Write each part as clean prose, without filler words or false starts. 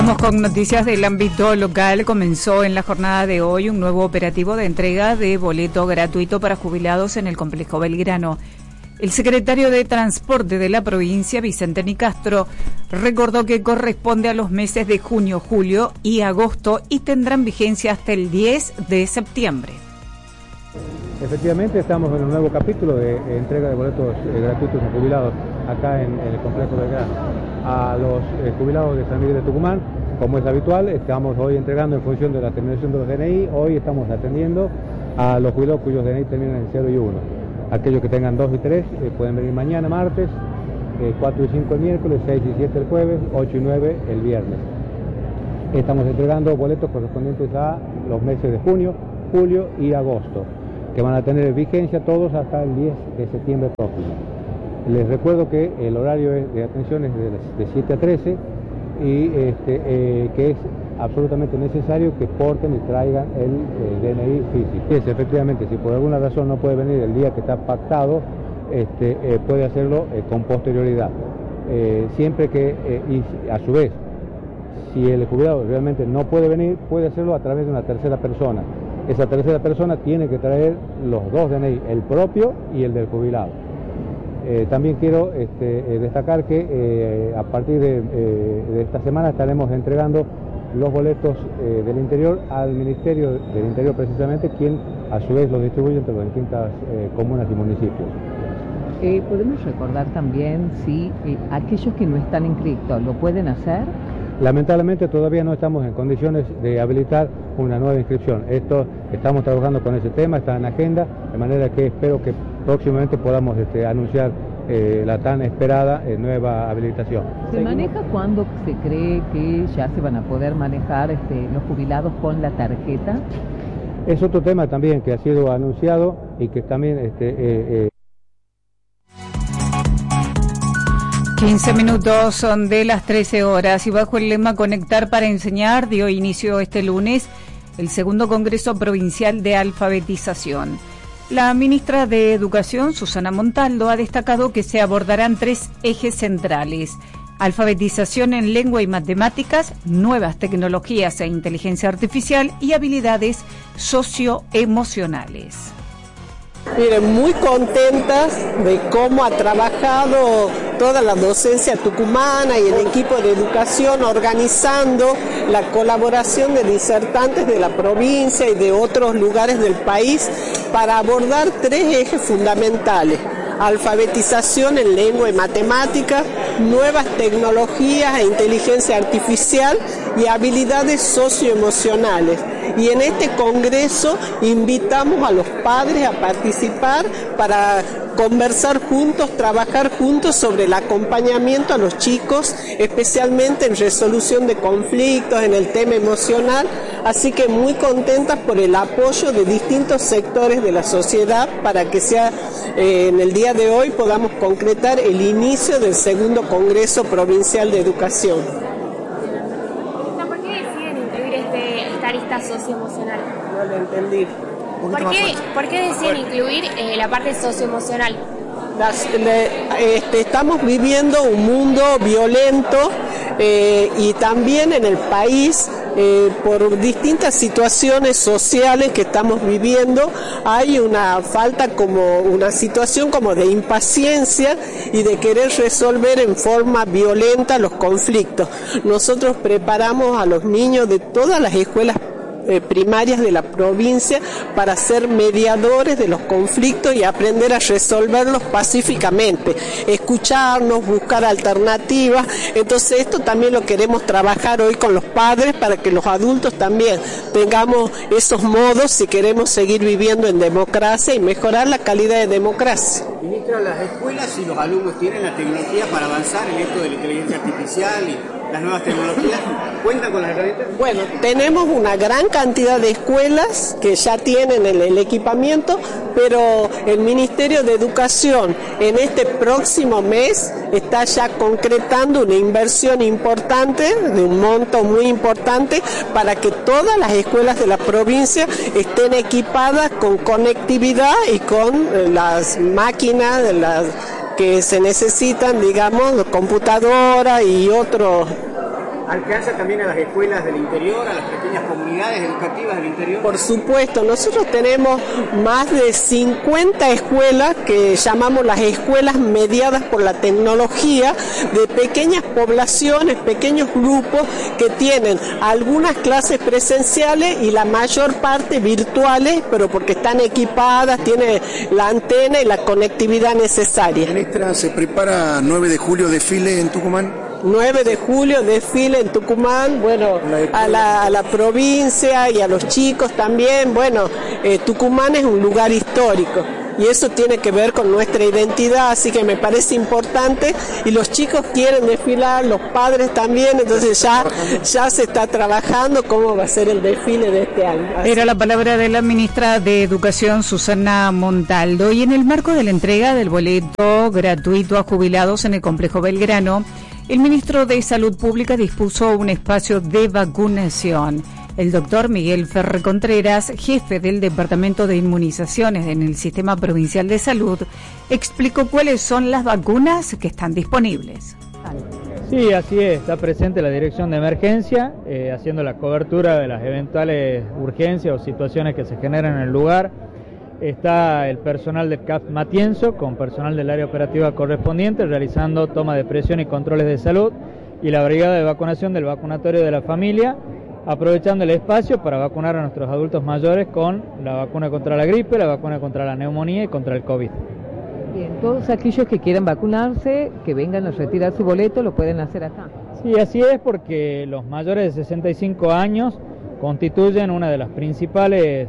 Vamos con noticias del ámbito local. Comenzó en la jornada de hoy un nuevo operativo de entrega de boleto gratuito para jubilados en el complejo Belgrano. El secretario de Transporte de la provincia, Vicente Nicastro, recordó que corresponde a los meses de junio, julio y agosto y tendrán vigencia hasta el 10 de septiembre. Efectivamente, estamos en un nuevo capítulo de entrega de boletos gratuitos a jubilados acá en el complejo Belgrano. A los jubilados de San Miguel de Tucumán, como es habitual, estamos hoy entregando en función de la terminación de los DNI. Hoy estamos atendiendo a los jubilados cuyos DNI terminan en 0 y 1. Aquellos que tengan 2 y 3 pueden venir mañana, martes, 4 y 5 el miércoles, 6 y 7 el jueves, 8 y 9 el viernes. Estamos entregando boletos correspondientes a los meses de junio, julio y agosto, que van a tener vigencia todos hasta el 10 de septiembre próximo. Les recuerdo que el horario de atención es de 7 a 13 y que es absolutamente necesario que porten y traigan el DNI físico. Es, efectivamente, si por alguna razón no puede venir el día que está pactado, puede hacerlo con posterioridad. Siempre que, y a su vez, si el jubilado realmente no puede venir, puede hacerlo a través de una tercera persona. Esa tercera persona tiene que traer los dos DNI, el propio y el del jubilado. También quiero destacar que a partir de esta semana estaremos entregando los boletos del interior al Ministerio del Interior precisamente, quien a su vez los distribuye entre las distintas comunas y municipios. ¿Podemos recordar también si aquellos que no están inscritos lo pueden hacer? Lamentablemente todavía no estamos en condiciones de habilitar una nueva inscripción. Estamos trabajando con ese tema, está en agenda, de manera que espero que próximamente podamos anunciar la tan esperada nueva habilitación. ¿Se maneja cuándo se cree que ya se van a poder manejar los jubilados con la tarjeta? Es otro tema también que ha sido anunciado y que también 15 minutos son de las 13 horas y bajo el lema Conectar para Enseñar dio inicio este lunes el segundo Congreso Provincial de Alfabetización. La ministra de Educación, Susana Montaldo, ha destacado que se abordarán 3 ejes centrales: alfabetización en lengua y matemáticas, nuevas tecnologías e inteligencia artificial y habilidades socioemocionales. Miren, muy contentas de cómo ha trabajado toda la docencia tucumana y el equipo de educación organizando la colaboración de disertantes de la provincia y de otros lugares del país para abordar 3 ejes fundamentales: alfabetización en lengua y matemáticas, nuevas tecnologías e inteligencia artificial y habilidades socioemocionales. Y en este congreso invitamos a los padres a participar para conversar juntos, trabajar juntos sobre el acompañamiento a los chicos, especialmente en resolución de conflictos, en el tema emocional. Así que muy contentas por el apoyo de distintos sectores de la sociedad para que sea en el día de hoy podamos concretar el inicio del segundo Congreso Provincial de Educación. ¿Por qué deciden incluir esta arista socioemocional? No lo entendí. ¿Por qué deciden incluir la parte socioemocional? Estamos viviendo un mundo violento y también en el país, por distintas situaciones sociales que estamos viviendo, hay una situación como de impaciencia y de querer resolver en forma violenta los conflictos. Nosotros preparamos a los niños de todas las escuelas primarias de la provincia para ser mediadores de los conflictos y aprender a resolverlos pacíficamente, escucharnos, buscar alternativas. Entonces esto también lo queremos trabajar hoy con los padres para que los adultos también tengamos esos modos si queremos seguir viviendo en democracia y mejorar la calidad de democracia. Ministra, las escuelas y los alumnos tienen la tecnología para avanzar en esto de la inteligencia artificial y las nuevas tecnologías. ¿Cuentan con las herramientas? Bueno, tenemos una gran cantidad de escuelas que ya tienen el equipamiento, pero el Ministerio de Educación en este próximo mes está ya concretando una inversión importante, de un monto muy importante, para que todas las escuelas de la provincia estén equipadas con conectividad y con las máquinas que se necesitan, digamos, computadoras y otros ¿Alcanza también a las escuelas del interior, a las pequeñas comunidades educativas del interior? Por supuesto, nosotros tenemos más de 50 escuelas que llamamos las escuelas mediadas por la tecnología, de pequeñas poblaciones, pequeños grupos que tienen algunas clases presenciales y la mayor parte virtuales, pero porque están equipadas, tienen la antena y la conectividad necesaria. Ministra, ¿se prepara 9 de julio desfile en Tucumán? 9 de julio, desfile en Tucumán, bueno, a la provincia y a los chicos también. Bueno, Tucumán es un lugar histórico y eso tiene que ver con nuestra identidad, así que me parece importante, y los chicos quieren desfilar, los padres también, entonces ya se está trabajando cómo va a ser el desfile de este año. Era la palabra de la ministra de Educación, Susana Montaldo. Y en el marco de la entrega del boleto gratuito a jubilados en el Complejo Belgrano, el ministro de Salud Pública dispuso un espacio de vacunación. El doctor Miguel Ferre Contreras, jefe del Departamento de Inmunizaciones en el Sistema Provincial de Salud, explicó cuáles son las vacunas que están disponibles. Sí, así es, está presente la Dirección de Emergencia, haciendo la cobertura de las eventuales urgencias o situaciones que se generan en el lugar. Está el personal del CAF Matienzo, con personal del área operativa correspondiente, realizando toma de presión y controles de salud, y la brigada de vacunación del vacunatorio de la familia, aprovechando el espacio para vacunar a nuestros adultos mayores con la vacuna contra la gripe, la vacuna contra la neumonía y contra el COVID. Bien, todos aquellos que quieran vacunarse, que vengan a retirar su boleto, lo pueden hacer acá. Sí, así es, porque los mayores de 65 años constituyen una de las principales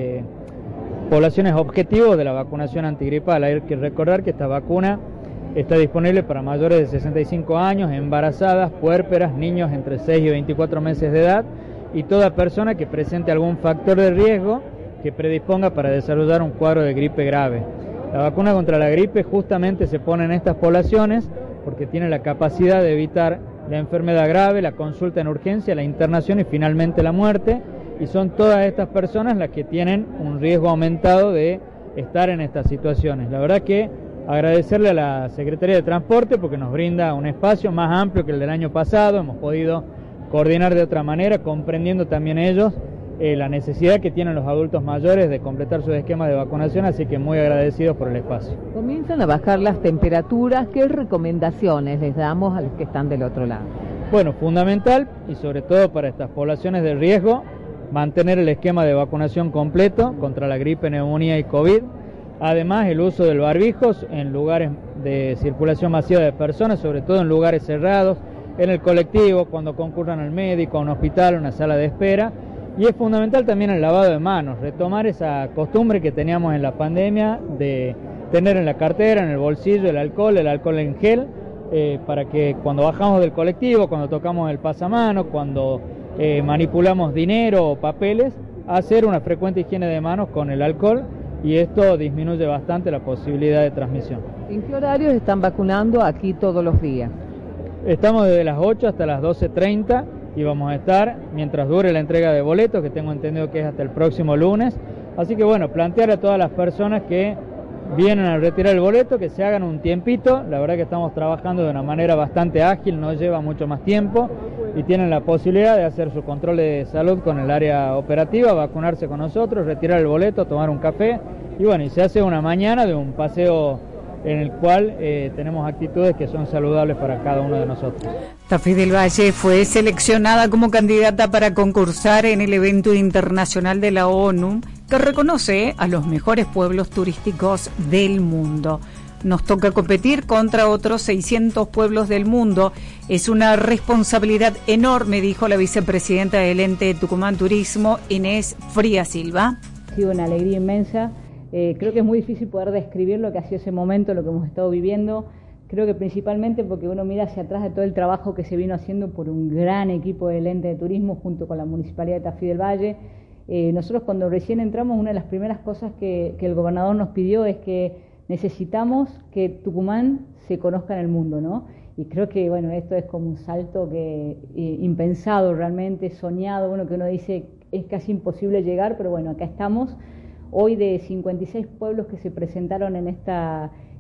poblaciones objetivos de la vacunación antigripal. Hay que recordar que esta vacuna está disponible para mayores de 65 años, embarazadas, puérperas, niños entre 6 y 24 meses de edad y toda persona que presente algún factor de riesgo que predisponga para desarrollar un cuadro de gripe grave. La vacuna contra la gripe justamente se pone en estas poblaciones porque tiene la capacidad de evitar la enfermedad grave, la consulta en urgencia, la internación y finalmente la muerte, y son todas estas personas las que tienen un riesgo aumentado de estar en estas situaciones. La verdad que agradecerle a la Secretaría de Transporte porque nos brinda un espacio más amplio que el del año pasado, hemos podido coordinar de otra manera, comprendiendo también ellos la necesidad que tienen los adultos mayores de completar sus esquemas de vacunación, así que muy agradecidos por el espacio. Comienzan a bajar las temperaturas, ¿qué recomendaciones les damos a los que están del otro lado? Bueno, fundamental, y sobre todo para estas poblaciones de riesgo, mantener el esquema de vacunación completo contra la gripe, neumonía y COVID. Además, el uso del barbijo en lugares de circulación masiva de personas, sobre todo en lugares cerrados, en el colectivo, cuando concurran al médico, a un hospital, a una sala de espera. Y es fundamental también el lavado de manos, retomar esa costumbre que teníamos en la pandemia de tener en la cartera, en el bolsillo, el alcohol en gel, para que cuando bajamos del colectivo, cuando tocamos el pasamano, cuando manipulamos dinero o papeles, hacer una frecuente higiene de manos con el alcohol, y esto disminuye bastante la posibilidad de transmisión. ¿En qué horarios están vacunando aquí todos los días? Estamos desde las 8 hasta las 12:30 y vamos a estar mientras dure la entrega de boletos, que tengo entendido que es hasta el próximo lunes. Así que bueno, plantear a todas las personas que vienen a retirar el boleto que se hagan un tiempito. La verdad que estamos trabajando de una manera bastante ágil, no lleva mucho más tiempo, y tienen la posibilidad de hacer su control de salud con el área operativa, vacunarse con nosotros, retirar el boleto, tomar un café, y bueno, y se hace una mañana de un paseo en el cual tenemos actitudes que son saludables para cada uno de nosotros. Tafí del Valle fue seleccionada como candidata para concursar en el evento internacional de la ONU que reconoce a los mejores pueblos turísticos del mundo. Nos toca competir contra otros 600 pueblos del mundo. Es una responsabilidad enorme, dijo la vicepresidenta del ente Tucumán Turismo, Inés Frías Silva. Ha sido una alegría inmensa. Creo que es muy difícil poder describir lo que ha sido ese momento, lo que hemos estado viviendo. Creo que principalmente porque uno mira hacia atrás de todo el trabajo que se vino haciendo por un gran equipo del ente de turismo junto con la Municipalidad de Tafí del Valle. Nosotros cuando recién entramos, una de las primeras cosas que el gobernador nos pidió es que necesitamos que Tucumán se conozca en el mundo, ¿no? Y creo que, bueno, esto es como un salto que impensado realmente, soñado, bueno, que uno dice es casi imposible llegar, pero bueno, acá estamos. Hoy de 56 pueblos que se presentaron en esta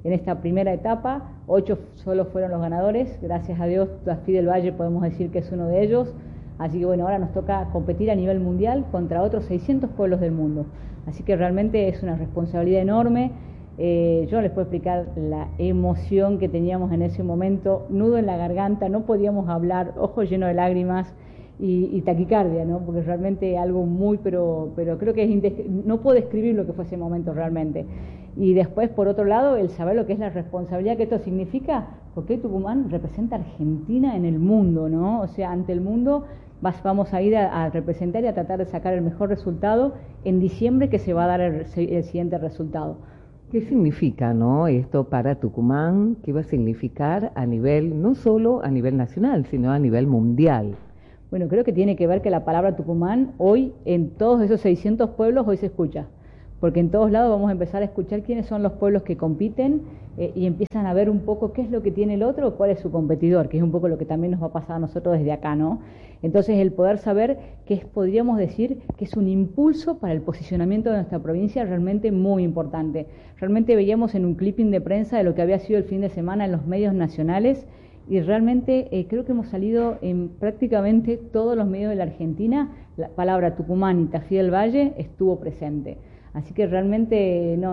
en esta primera etapa, 8 solo fueron los ganadores, gracias a Dios Tafí del Valle podemos decir que es uno de ellos, así que bueno, ahora nos toca competir a nivel mundial contra otros 600 pueblos del mundo, así que realmente es una responsabilidad enorme. Yo les puedo explicar la emoción que teníamos en ese momento, nudo en la garganta, no podíamos hablar, ojos llenos de lágrimas y taquicardia, ¿no? Porque realmente algo muy, pero creo que no puedo describir lo que fue ese momento realmente. Y después, por otro lado, el saber lo que es la responsabilidad que esto significa, porque Tucumán representa a Argentina en el mundo, ¿no? O sea, ante el mundo vamos a ir a representar y a tratar de sacar el mejor resultado en diciembre, que se va a dar el siguiente resultado. ¿Qué significa, no, esto para Tucumán? ¿Qué va a significar a nivel, no solo a nivel nacional, sino a nivel mundial? Bueno, creo que tiene que ver que la palabra Tucumán hoy en todos esos 600 pueblos hoy se escucha, porque en todos lados vamos a empezar a escuchar quiénes son los pueblos que compiten y empiezan a ver un poco qué es lo que tiene el otro, cuál es su competidor, que es un poco lo que también nos va a pasar a nosotros desde acá, ¿no? Entonces el poder saber que podríamos decir que es un impulso para el posicionamiento de nuestra provincia realmente muy importante. Realmente veíamos en un clipping de prensa de lo que había sido el fin de semana en los medios nacionales y realmente creo que hemos salido en prácticamente todos los medios de la Argentina, la palabra Tucumán y Tafí del Valle estuvo presente. Así que realmente no